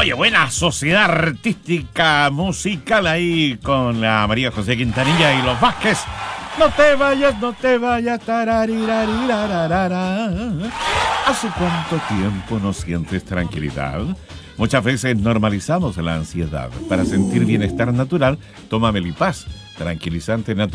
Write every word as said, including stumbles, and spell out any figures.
Oye, buena sociedad artística musical ahí con la María José Quintanilla y los Vázquez. No te vayas, no te vayas. Tararirarirararara. ¿Hace cuánto tiempo no sientes tranquilidad? Muchas veces normalizamos la ansiedad. Para sentir bienestar natural, toma Melipaz, tranquilizante natural.